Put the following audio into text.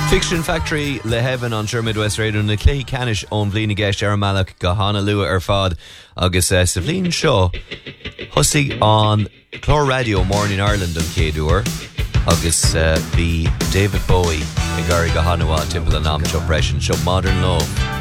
Fiction Factory le Heaven on Sure Midwest Radio na Clay Canish on Bhlína Geist ar Malach Gahana Lua ar fad agus sa Bhlín Shaw husig on Clore Radio Morning Ireland on Céadúr agus the David Bowie i Gary Gahanawa Timple and Amcho Pression show Modern Love